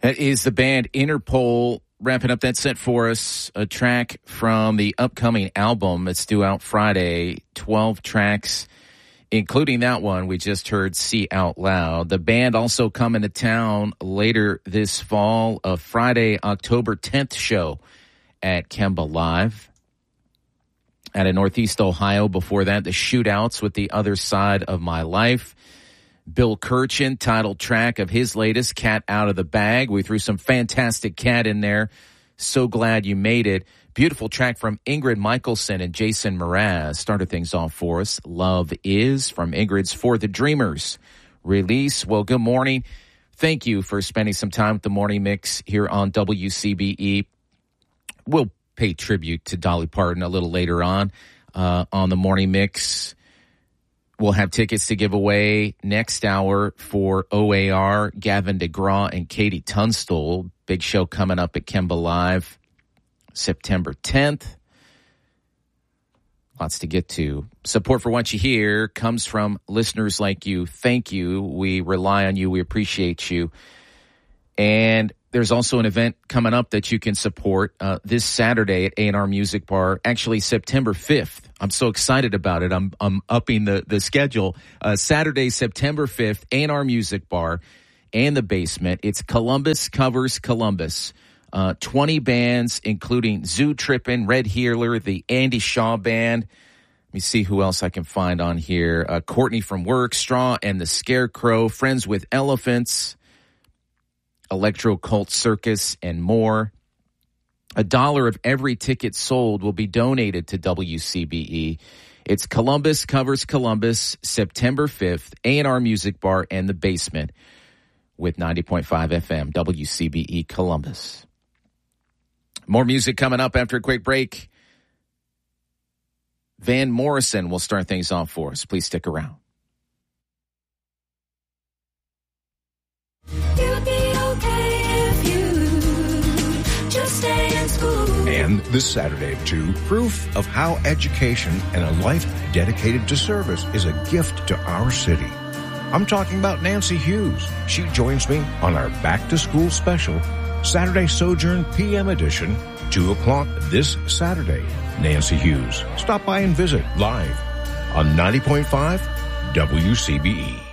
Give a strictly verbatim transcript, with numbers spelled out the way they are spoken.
That is the band Interpol wrapping up that set for us. A track from the upcoming album that's due out Friday. twelve tracks, including that one we just heard, See Out Loud. The band also coming to town later this fall. A Friday, October tenth show at Kemba Live. Out of Northeast Ohio. Before that, the Shootouts with The Other Side of My Life. Bill Kirchen, title track of his latest, Cat Out of the Bag. We threw some fantastic Cat in there. So glad you made it. Beautiful track from Ingrid Michaelson and Jason Mraz. Started things off for us. Love Is from Ingrid's For the Dreamers release. Well, good morning. Thank you for spending some time with the Morning Mix here on W C B E. We'll pay tribute to Dolly Parton a little later on uh, on the Morning Mix. We'll have tickets to give away next hour for O A R, Gavin DeGraw, and Katie Tunstall. Big show coming up at Kemba Live, September tenth. Lots to get to. Support for what you hear comes from listeners like you. Thank you. We rely on you. We appreciate you. And there's also an event coming up that you can support uh, this Saturday at A and R Music Bar, actually September fifth. I'm so excited about it. I'm I'm upping the, the schedule. Uh, Saturday, September fifth, A and R Music Bar and the Basement. It's Columbus Covers Columbus. Uh, twenty bands, including Zoo Trippin', Red Healer, the Andy Shaw Band. Let me see who else I can find on here. Uh, Courtney from Work, Straw and the Scarecrow, Friends with Elephants, Electro Cult Circus, and more. A dollar of every ticket sold will be donated to W C B E. It's Columbus Covers Columbus, September fifth, A and R Music Bar and the Basement with ninety point five F M, W C B E Columbus. More music coming up after a quick break. Van Morrison will start things off for us. Please stick around. And this Saturday at two, proof of how education and a life dedicated to service is a gift to our city. I'm talking about Nancy Hughes. She joins me on our Back to School special, Saturday Sojourn P M edition, two o'clock this Saturday. Nancy Hughes. Stop by and visit live on ninety point five W C B E.